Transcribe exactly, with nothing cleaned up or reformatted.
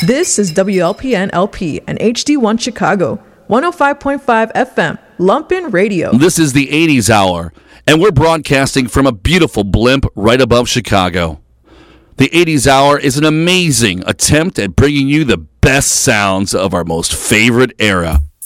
This is W L P N L P and H D one Chicago, one oh five point five F M, Lumpin' Radio. This is the eighties Hour, and we're broadcasting from a beautiful blimp right above Chicago. The eighties Hour is an amazing attempt at bringing you the best sounds of our most favorite era.